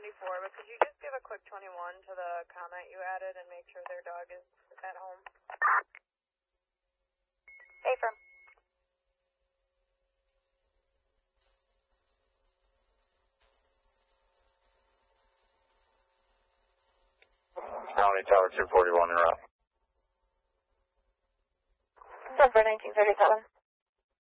but could you just give a quick 21 to the comment you added and make sure their dog is at home? Affirm. County Tower 241 and route. Denver 1937.